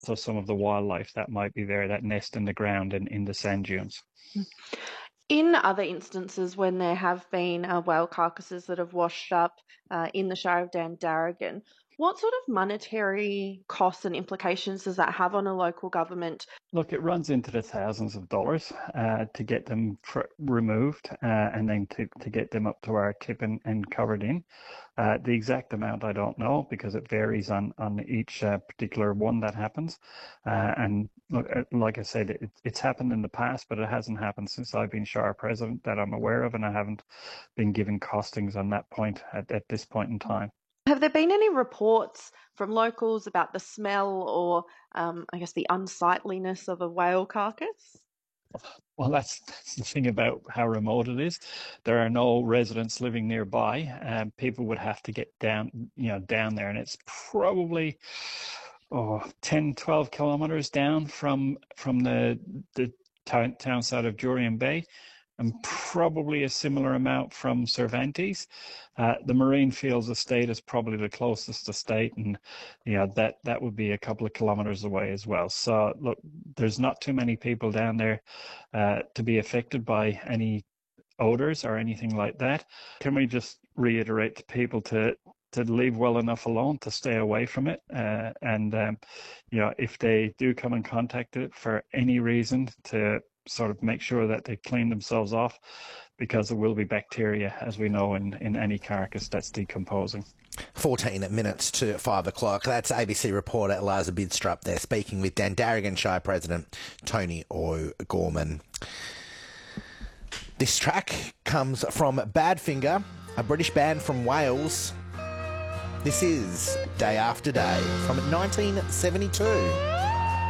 So some of the wildlife that might be there that nest in the ground and in the sand dunes. In other instances, when there have been whale carcasses that have washed up in the Shire of Dandaragan, what sort of monetary costs and implications does that have on a local government? Look, it runs into the thousands of dollars to get them removed and then to get them up to our tip and covered in. The exact amount I don't know because it varies on each particular one that happens. And look, like I said, it's happened in the past, but it hasn't happened since I've been Shire president that I'm aware of, and I haven't been given costings on that point at this point in time. Have there been any reports from locals about the smell or, I guess, the unsightliness of a whale carcass? Well, that's the thing about how remote it is. There are no residents living nearby, and people would have to get down there, and it's probably 10, 12 kilometers down from the town side of Jurien Bay, and probably a similar amount from Cervantes. The Marine Fields Estate is probably the closest estate, and that would be a couple of kilometers away as well. So look, there's not too many people down there to be affected by any odors or anything like that. Can we just reiterate to people to leave well enough alone, to stay away from it, and if they do come in contact with it for any reason, to sort of make sure that they clean themselves off, because there will be bacteria, as we know, in any carcass that's decomposing. 14 minutes to 5 o'clock. That's ABC reporter Eliza Bidstrup there speaking with Dandaragan Shire President Tony O'Gorman. This track comes from Badfinger, a British band from Wales. This is Day After Day from 1972.